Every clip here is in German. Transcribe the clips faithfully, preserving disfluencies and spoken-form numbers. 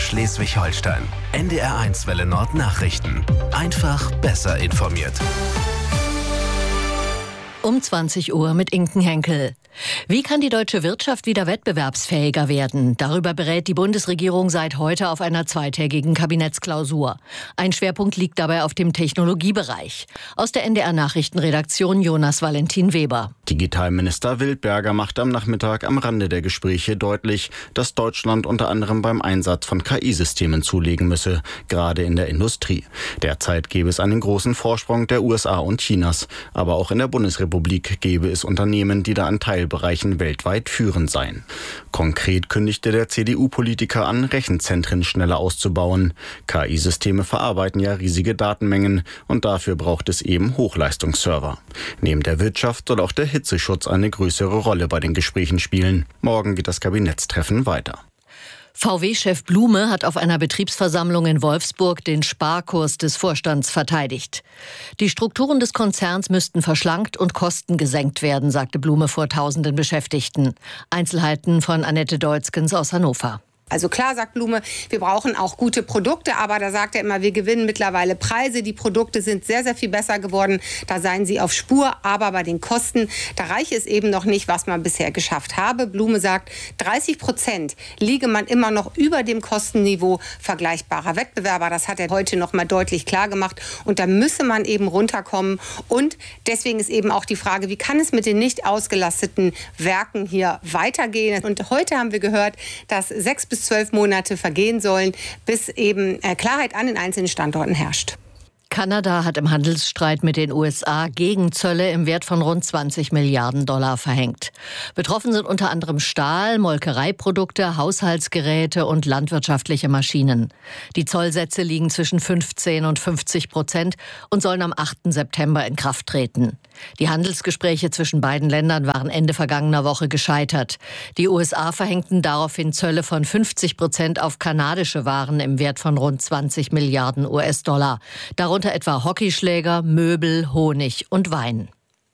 Schleswig-Holstein. N D R eins Welle Nord Nachrichten. Einfach besser informiert. Um zwanzig Uhr mit Inken Henkel. Wie kann die deutsche Wirtschaft wieder wettbewerbsfähiger werden? Darüber berät die Bundesregierung seit heute auf einer zweitägigen Kabinettsklausur. Ein Schwerpunkt liegt dabei auf dem Technologiebereich. Aus der N D R-Nachrichtenredaktion Jonas Valentin Weber. Digitalminister Wildberger macht am Nachmittag am Rande der Gespräche deutlich, dass Deutschland unter anderem beim Einsatz von K I-Systemen zulegen müsse, gerade in der Industrie. Derzeit gäbe es einen großen Vorsprung der U S A und Chinas. Aber auch in der Bundesrepublik gäbe es Unternehmen, die da an Teilbereichen weltweit führend seien. Konkret kündigte der C D U-Politiker an, Rechenzentren schneller auszubauen. K I-Systeme verarbeiten ja riesige Datenmengen und dafür braucht es eben Hochleistungsserver. Neben der Wirtschaft soll auch der Hitzeschutz eine größere Rolle bei den Gesprächen spielen. Morgen geht das Kabinettstreffen weiter. V W-Chef Blume hat auf einer Betriebsversammlung in Wolfsburg den Sparkurs des Vorstands verteidigt. Die Strukturen des Konzerns müssten verschlankt und Kosten gesenkt werden, sagte Blume vor tausenden Beschäftigten. Einzelheiten von Annette Deutzgens aus Hannover. Also klar, sagt Blume, wir brauchen auch gute Produkte, aber da sagt er immer, wir gewinnen mittlerweile Preise. Die Produkte sind sehr, sehr viel besser geworden. Da seien sie auf Spur, aber bei den Kosten, da reiche es eben noch nicht, was man bisher geschafft habe. Blume sagt, dreißig Prozent liege man immer noch über dem Kostenniveau vergleichbarer Wettbewerber. Das hat er heute noch mal deutlich klar gemacht. Und da müsse man eben runterkommen. Und deswegen ist eben auch die Frage, wie kann es mit den nicht ausgelasteten Werken hier weitergehen? Und heute haben wir gehört, dass sechs bis zwölf Monate vergehen sollen, bis eben Klarheit an den einzelnen Standorten herrscht. Kanada hat im Handelsstreit mit den U S A Gegenzölle im Wert von rund zwanzig Milliarden Dollar verhängt. Betroffen sind unter anderem Stahl, Molkereiprodukte, Haushaltsgeräte und landwirtschaftliche Maschinen. Die Zollsätze liegen zwischen fünfzehn und fünfzig Prozent und sollen am achten September in Kraft treten. Die Handelsgespräche zwischen beiden Ländern waren Ende vergangener Woche gescheitert. Die U S A verhängten daraufhin Zölle von fünfzig Prozent auf kanadische Waren im Wert von rund zwanzig Milliarden U S-Dollar. Darunter etwa Hockeyschläger, Möbel, Honig und Wein.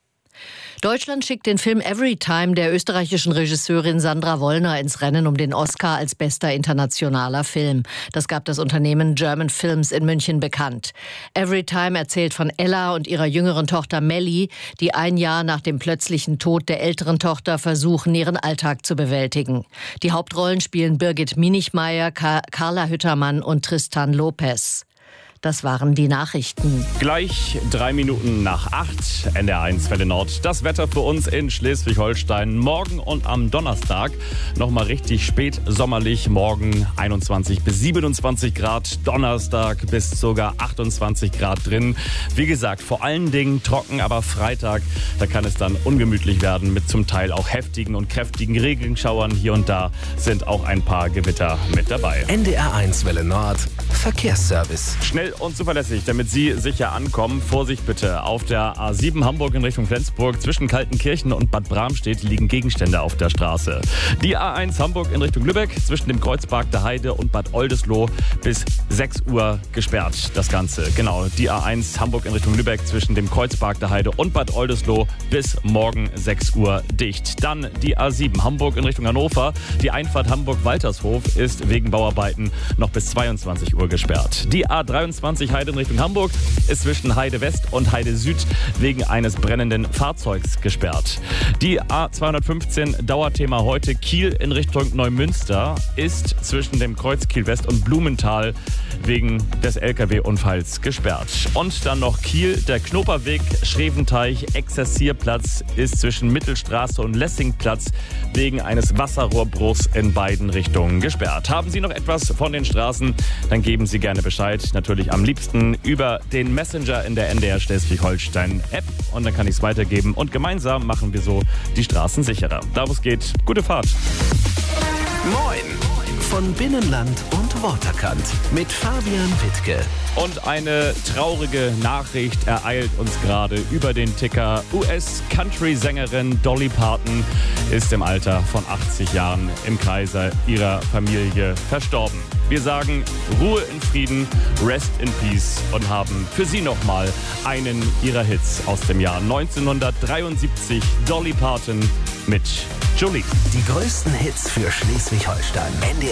Deutschland schickt den Film Everytime der österreichischen Regisseurin Sandra Wollner ins Rennen um den Oscar als bester internationaler Film. Das gab das Unternehmen German Films in München bekannt. Everytime erzählt von Ella und ihrer jüngeren Tochter Melli, die ein Jahr nach dem plötzlichen Tod der älteren Tochter versuchen, ihren Alltag zu bewältigen. Die Hauptrollen spielen Birgit Minichmeier, Carla Hüttermann und Tristan Lopez. Das waren die Nachrichten. Gleich drei Minuten nach acht, N D R eins Welle Nord. Das Wetter für uns in Schleswig-Holstein. Morgen und am Donnerstag nochmal richtig spät sommerlich. Morgen einundzwanzig bis siebenundzwanzig Grad. Donnerstag bis sogar achtundzwanzig Grad drin. Wie gesagt, vor allen Dingen trocken, aber Freitag, da kann es dann ungemütlich werden mit zum Teil auch heftigen und kräftigen Regenschauern. Hier und da sind auch ein paar Gewitter mit dabei. N D R eins Welle Nord Verkehrsservice. Schnell und zuverlässig, damit Sie sicher ankommen. Vorsicht bitte. Auf der A sieben Hamburg in Richtung Flensburg zwischen Kaltenkirchen und Bad Bramstedt liegen Gegenstände auf der Straße. Die A eins Hamburg in Richtung Lübeck zwischen dem Kreuzpark der Heide und Bad Oldesloe bis sechs Uhr gesperrt. Das Ganze, genau. Die A eins Hamburg in Richtung Lübeck zwischen dem Kreuzpark der Heide und Bad Oldesloe bis morgen sechs Uhr dicht. Dann die A sieben Hamburg in Richtung Hannover. Die Einfahrt Hamburg-Waltershof ist wegen Bauarbeiten noch bis zweiundzwanzig Uhr gesperrt. Die A dreiundzwanzig Heide in Richtung Hamburg ist zwischen Heide West und Heide Süd wegen eines brennenden Fahrzeugs gesperrt. Die A zweihundertfünfzehn Dauerthema heute Kiel in Richtung Neumünster ist zwischen dem Kreuz Kiel West und Blumenthal wegen des L K W-Unfalls gesperrt. Und dann noch Kiel, der Knoperweg, Schreventeich, Exerzierplatz ist zwischen Mittelstraße und Lessingplatz wegen eines Wasserrohrbruchs in beiden Richtungen gesperrt. Haben Sie noch etwas von den Straßen, dann geben Sie gerne Bescheid. Natürlich am liebsten über den Messenger in der N D R Schleswig-Holstein-App und dann kann ich es weitergeben und gemeinsam machen wir so die Straßen sicherer. Da wo es geht, gute Fahrt. Moin von Binnenland und Waterkant mit Fabian Wittke. Und eine traurige Nachricht ereilt uns gerade über den Ticker. U S-Country-Sängerin Dolly Parton ist im Alter von achtzig Jahren im Kreise ihrer Familie verstorben. Wir sagen Ruhe in Frieden, Rest in Peace und haben für Sie nochmal einen ihrer Hits aus dem Jahr neunzehnhundertdreiundsiebzig. Dolly Parton mit Jolie. Die größten Hits für Schleswig-Holstein. N D R